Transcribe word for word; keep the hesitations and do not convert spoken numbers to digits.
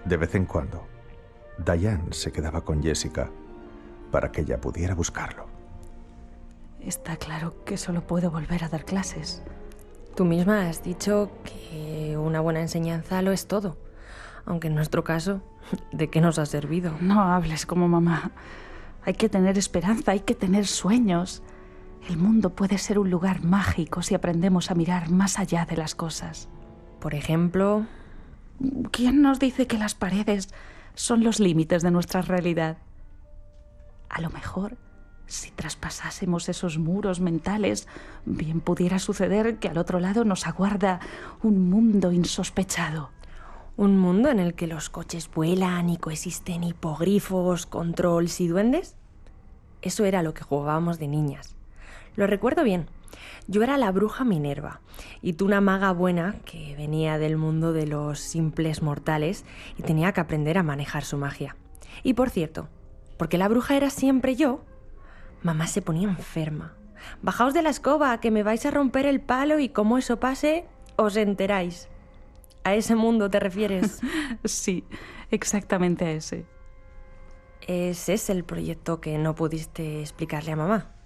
De vez en cuando, Diane se quedaba con Jessica para que ella pudiera buscarlo. Está claro que solo puedo volver a dar clases. Tú misma has dicho que una buena enseñanza lo es todo. Aunque en nuestro caso, ¿de qué nos ha servido? No hables como mamá. Hay que tener esperanza, hay que tener sueños. El mundo puede ser un lugar mágico si aprendemos a mirar más allá de las cosas. Por ejemplo... ¿Quién nos dice que las paredes son los límites de nuestra realidad? A lo mejor, si traspasásemos esos muros mentales, bien pudiera suceder que al otro lado nos aguarda un mundo insospechado. ¿Un mundo en el que los coches vuelan y coexisten hipogrifos, controls y duendes? Eso era lo que jugábamos de niñas. Lo recuerdo bien. Yo era la bruja Minerva y tú una maga buena que venía del mundo de los simples mortales y tenía que aprender a manejar su magia. Y por cierto, porque la bruja era siempre yo, mamá se ponía enferma. Bajaos de la escoba, que me vais a romper el palo y como eso pase, os enteráis. ¿A ese mundo te refieres? Sí, exactamente a ese. ¿Es ese el proyecto que no pudiste explicarle a mamá?